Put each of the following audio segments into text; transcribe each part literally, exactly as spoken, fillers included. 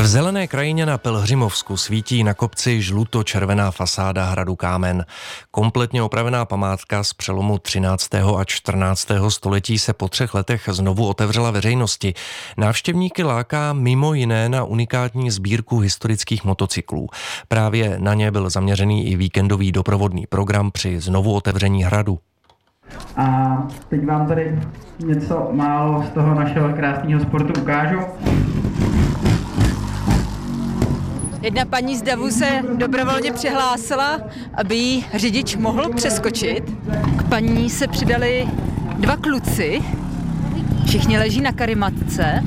V zelené krajině na Pelhřimovsku svítí na kopci žluto-červená fasáda hradu Kámen. Kompletně opravená památka z přelomu třináctého a čtrnáctého století se po třech letech znovu otevřela veřejnosti. Návštěvníky láká mimo jiné na unikátní sbírku historických motocyklů. Právě na ně byl zaměřený i víkendový doprovodný program při znovu otevření hradu. A teď vám tady něco málo z toho našeho krásného sportu ukážu. Jedna paní z davu se dobrovolně přihlásila, aby jí řidič mohl přeskočit. K paní se přidali dva kluci. Všichni leží na karimatce.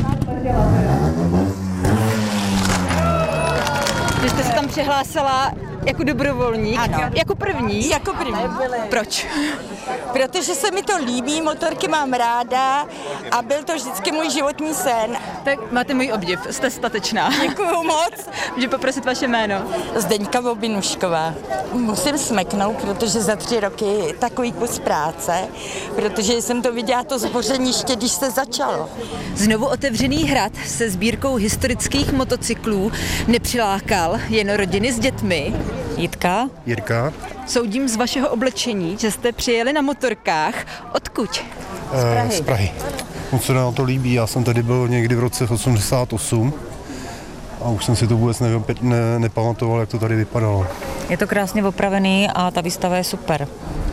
Vy jste se tam přihlásila jako dobrovolník? Ano. Jako první? Jako první. Proč? Protože se mi to líbí, motorky mám ráda a byl to vždycky můj životní sen. Tak máte můj obdiv, jste statečná. Děkuju moc. Můžu poprosit vaše jméno? Zdeňka Vobinušková. Musím smeknout, protože za tři roky je takový kus práce, protože jsem to viděla to zboření ještě, když se začalo. Znovu otevřený hrad se sbírkou historických motocyklů nepřilákal jen rodiny s dětmi. Jitka? Jirka. Soudím z vašeho oblečení, že jste přijeli na motorkách. Odkud? Z Prahy. E, z Prahy. Moc se nám to líbí, já jsem tady byl někdy v roce osmdesát osm a už jsem si to vůbec ne, ne, nepamatoval, jak to tady vypadalo. Je to krásně opravený a ta výstava je super.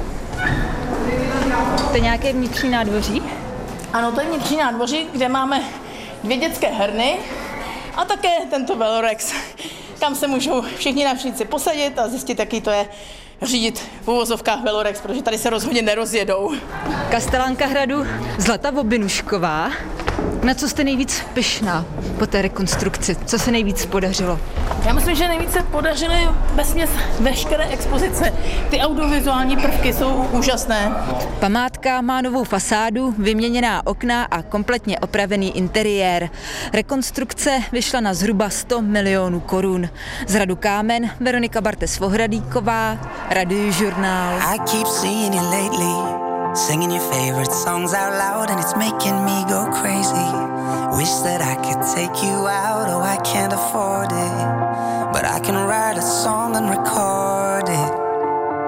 To je nějaké vnitřní nádvoří? Ano, to je vnitřní nádvoří, kde máme dvě dětské herny a také tento Velorex. Tam se můžou všichni návštěvníci posadit a zjistit, jaký to je řídit v uvozovkách Velorex, protože tady se rozhodně nerozjedou. Kastelánka hradu Zlata Vobinušková. Na co jste nejvíc pyšná po té rekonstrukci? Co se nejvíc podařilo? Já myslím, že nejvíc se podařily vesměs veškeré expozice. Ty audiovizuální prvky jsou úžasné. Památka má novou fasádu, vyměněná okna a kompletně opravený interiér. Rekonstrukce vyšla na zhruba sto milionů korun. Z hradu Kámen Veronika Bartes-Vohradíková, Radiožurnál. Singing your favorite songs out loud and it's making me go crazy. Wish that I could take you out, oh I can't afford it. But I can write a song and record